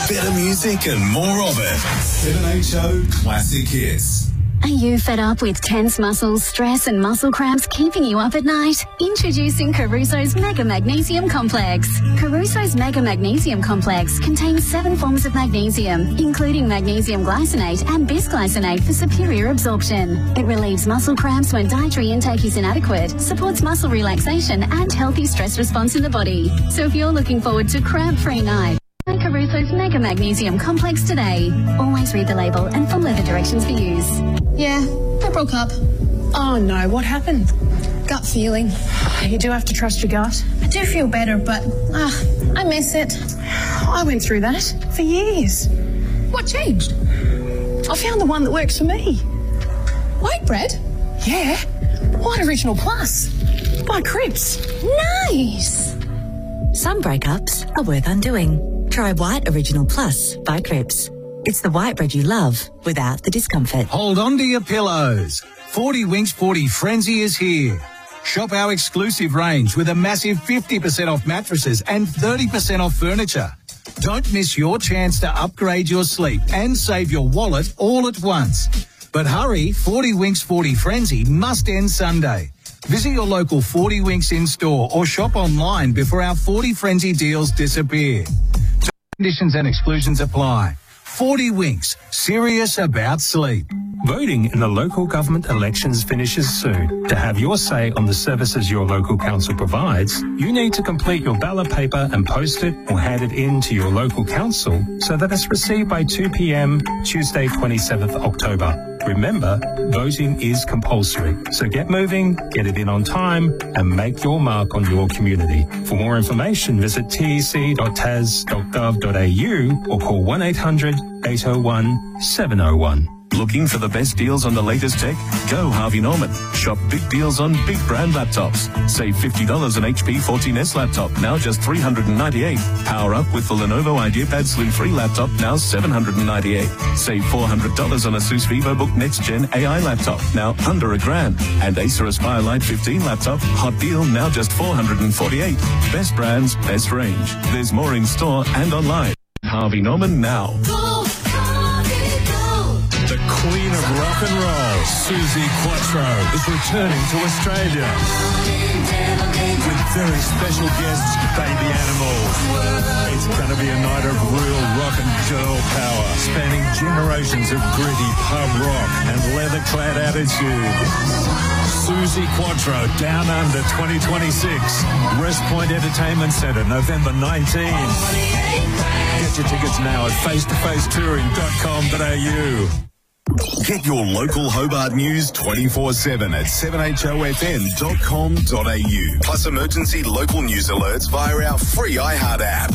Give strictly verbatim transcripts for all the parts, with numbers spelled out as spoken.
better music and more of it. seven H O Classic Hits. Are you fed up with tense muscles, stress and muscle cramps keeping you up at night? Introducing Caruso's Mega Magnesium Complex. Caruso's Mega Magnesium Complex contains seven forms of magnesium, including magnesium glycinate and bisglycinate for superior absorption. It relieves muscle cramps when dietary intake is inadequate, supports muscle relaxation and healthy stress response in the body. So if you're looking forward to cramp-free night, try Caruso's Mega Magnesium Complex today. Always read the label and follow the directions for use. Yeah, I broke up. Oh no, what happened? Gut feeling. You do have to trust your gut. I do feel better, but ah, I miss it. I went through that for years. What changed? I found the one that works for me. White bread? Yeah, White Original Plus by Cripps. Nice. Some breakups are worth undoing. Try White Original Plus by Cripps. It's the white bread you love without the discomfort. Hold on to your pillows. forty Winks forty Frenzy is here. Shop our exclusive range with a massive fifty percent off mattresses and thirty percent off furniture. Don't miss your chance to upgrade your sleep and save your wallet all at once. But hurry, forty Winks forty Frenzy must end Sunday. Visit your local forty Winks in-store or shop online before our forty Frenzy deals disappear. Conditions and exclusions apply. forty Winks, serious about sleep. Voting in the local government elections finishes soon. To have your say on the services your local council provides, you need to complete your ballot paper and post it or hand it in to your local council so that it's received by two p.m. Tuesday, twenty-seventh October. Remember, voting is compulsory, so get moving, get it in on time, and make your mark on your community. For more information, visit t e c dot t a s dot gov dot a u or call one eight hundred eight oh one seven oh one. Looking for the best deals on the latest tech? Go Harvey Norman. Shop big deals on big brand laptops. Save fifty dollars on H P fourteen S laptop, now just three hundred ninety-eight dollars. Power up with the Lenovo IdeaPad Slim three laptop, now seven hundred ninety-eight dollars. Save four hundred dollars on Asus VivoBook Next Gen A I laptop, now under a grand. And Acer Aspire Lite fifteen laptop, hot deal, now just four hundred forty-eight dollars. Best brands, best range. There's more in store and online. Harvey Norman now. The Queen of Rock and Roll, Suzi Quatro, is returning to Australia with very special guests, Baby Animals. It's going to be a night of real rock and girl power, spanning generations of gritty pub rock and leather-clad attitude. Suzi Quatro, Down Under twenty twenty-six, West Point Entertainment Centre, November nineteenth. Get your tickets now at face to face touring dot com dot a u. Get your local Hobart news twenty-four seven at seven H O F M dot com dot a u. Plus emergency local news alerts via our free iHeart app.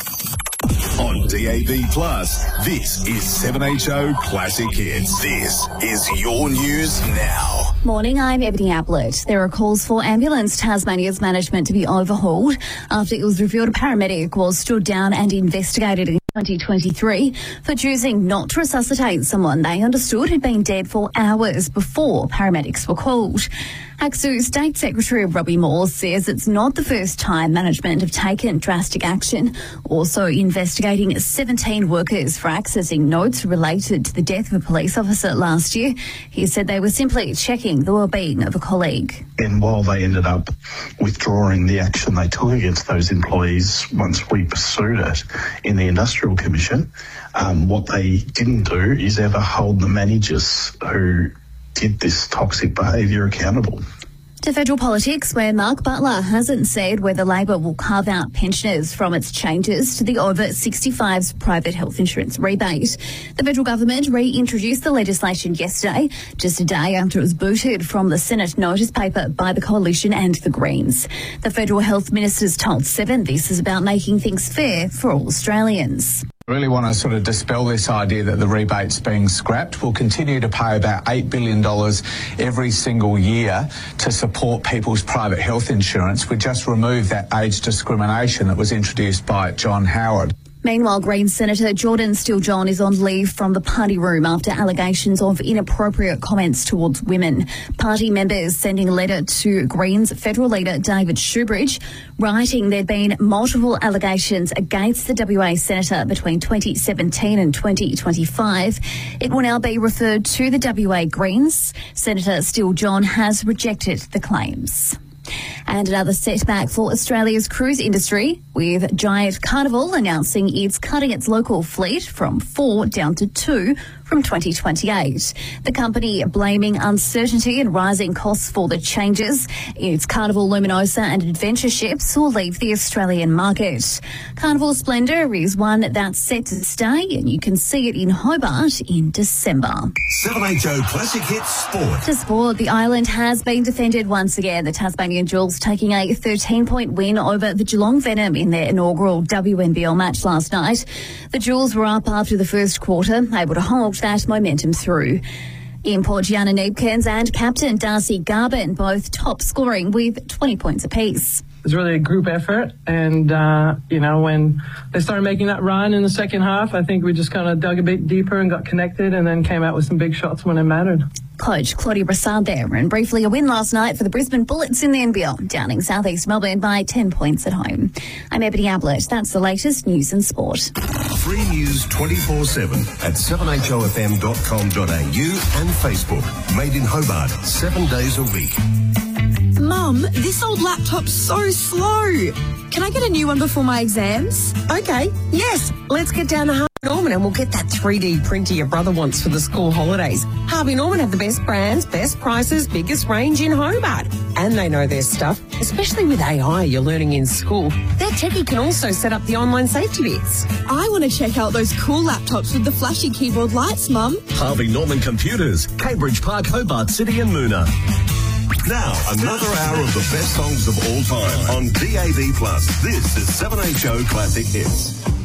On D A B Plus, this is seven H O Classic Hits. This is your news now. Morning, I'm Ebony Ablett. There are calls for Ambulance Tasmania's management to be overhauled after it was revealed a paramedic was stood down and investigated in twenty twenty-three for choosing not to resuscitate someone they understood had been dead for hours before paramedics were called. ACSU State Secretary Robbie Moore says it's not the first time management have taken drastic action, also investigating seventeen workers for accessing notes related to the death of a police officer last year. He said they were simply checking the well-being of a colleague. And while they ended up withdrawing the action they took against those employees once we pursued it in the Industrial Commission, um, what they didn't do is ever hold the managers who did this toxic behaviour accountable. To federal politics, where Mark Butler hasn't said whether Labor will carve out pensioners from its changes to the over sixty-fives private health insurance rebate. The federal government reintroduced the legislation yesterday, just a day after it was booted from the Senate notice paper by the Coalition and the Greens. The federal health ministers told Seven this is about making things fair for all Australians. I really want to sort of dispel this idea that the rebate's being scrapped. We'll continue to pay about eight billion dollars every single year to support people's private health insurance. We just removed that age discrimination that was introduced by John Howard. Meanwhile, Greens Senator Jordan Steele-John is on leave from the party room after allegations of inappropriate comments towards women. Party members sending a letter to Greens federal leader David Shoebridge, writing there'd been multiple allegations against the W A senator between twenty seventeen and twenty twenty-five. It will now be referred to the W A Greens. Senator Steele-John has rejected the claims. And another setback for Australia's cruise industry, with Giant Carnival announcing it's cutting its local fleet from four down to two from twenty twenty-eight. The company blaming uncertainty and rising costs for the changes. Its Carnival Luminosa and Adventure ships will leave the Australian market. Carnival Splendour is one that's set to stay, and you can see it in Hobart in December. seven H O Classic Hits Sport. To sport, the island has been defended once again. The Tasmanian Jewels taking a thirteen-point win over the Geelong Venom in their inaugural W N B L match last night. The Jewels were up after the first quarter, able to hold that momentum through. Import Gianna Neebkens and captain Darcy Garvin both top scoring with twenty points apiece. It was really a group effort, and uh, you know, when they started making that run in the second half, I think we just kind of dug a bit deeper and got connected, and then came out with some big shots when it mattered. Coach Claudia Brassard there, and briefly a win last night for the Brisbane Bullets in the N B L, downing southeast Melbourne by ten points at home. I'm Ebony Ablett. That's the latest news and sport. Free news twenty-four seven at seven h o f m dot com dot a u and Facebook. Made in Hobart, seven days a week. Mum, this old laptop's so slow. Can I get a new one before my exams? Okay, yes. Let's get down to Harvey Norman and we'll get that three D printer your brother wants for the school holidays. Harvey Norman have the best brands, best prices, biggest range in Hobart. And they know their stuff, especially with A I you're learning in school. Their techie can also set up the online safety bits. I want to check out those cool laptops with the flashy keyboard lights, Mum. Harvey Norman Computers, Cambridge Park, Hobart City and Moona. Now, another hour of the best songs of all time on D A B plus. This is seven H O Classic Hits.